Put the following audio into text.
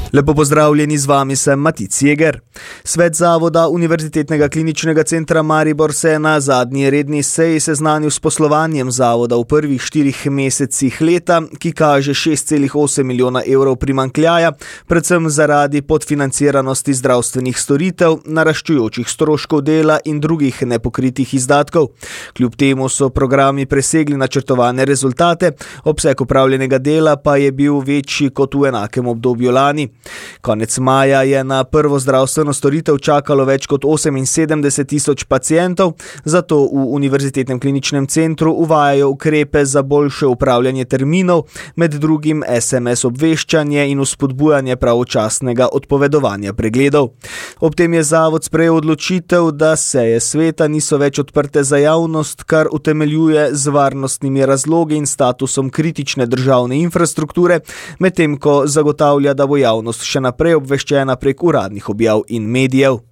Lepo pozdravljeni, z vami sem Matic Jeger. Svet Zavoda Univerzitetnega kliničnega centra Maribor se je na zadnji redni seji seznanil s poslovanjem zavoda v prvih 4 mesecih leta, ki kaže 6,8 milijona evrov primanjkljaja, predvsem zaradi podfinanciranosti zdravstvenih storitev, naraščujočih stroškov dela in drugih nepokritih izdatkov. Kljub temu so programi presegli načrtovane rezultate, obseg opravljenega dela pa je bil večji kot v enakem obdobju lani. Konec maja je na prvo zdravstveno storitev čakalo več kot 78 tisoč pacientov, zato v Univerzitetnem kliničnem centru uvajajo ukrepe za boljše upravljanje terminov, med drugim SMS obveščanje in vzpodbujanje pravočasnega odpovedovanja pregledov. Ob tem je zavod sprejel odločitev, da seje sveta niso več odprte za javnost, kar utemeljuje z varnostnimi razlogi in statusom kritične državne infrastrukture, medtem ko zagotavlja, da bo javnost še naprej obveščena prek uradnih objav in medijev.